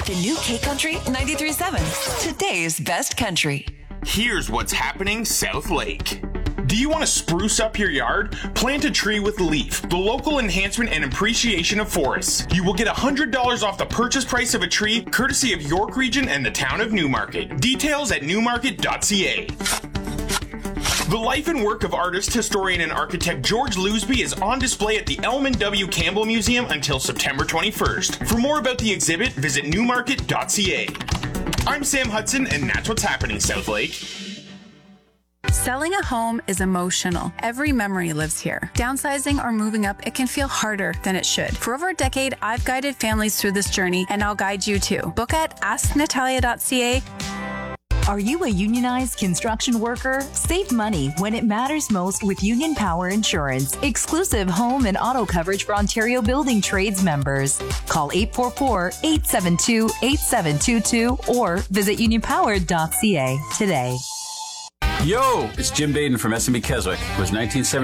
The new K Country 93.7. Today's best country. Here's what's happening South Lake. Do you want to spruce up your yard? Plant a tree with Leaf, the local enhancement and appreciation of forests. You will get $100 off the purchase price of a tree, courtesy of York Region and the town of Newmarket. Details at newmarket.ca. The life and work of artist, historian, and architect George Lousby is on display at the Elman W. Campbell Museum until September 21st. For more about the exhibit, visit newmarket.ca. I'm Sam Hudson, and that's what's happening, South Lake. Selling a home is emotional. Every memory lives here. Downsizing or moving up, it can feel harder than it should. For over a decade, I've guided families through this journey, and I'll guide you too. Book at asknatalia.ca. Are you a unionized construction worker? Save money when it matters most with Union Power Insurance. Exclusive home and auto coverage for Ontario Building Trades members. Call 844-872-8722 or visit unionpower.ca today. Yo, it's Jim Baden from S&B Keswick with 1970.